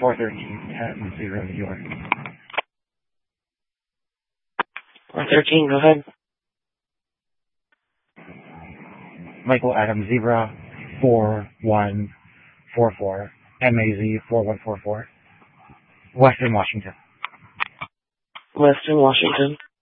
413 0 New York. 413, go ahead. Michael Adam Zebra 4144 MAZ 4144 Western Washington. Western Washington.